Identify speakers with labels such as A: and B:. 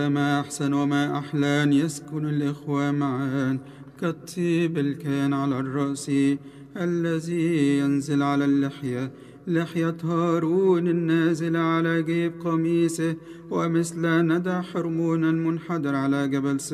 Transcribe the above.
A: ما أحسن وما أحلى أن يسكن الإخوة معا كالطيب الكان على الرأس الذي ينزل على اللحية، لحية هارون النازل على جيب قميصه، ومثل ندى حرمون المنحدر على جبل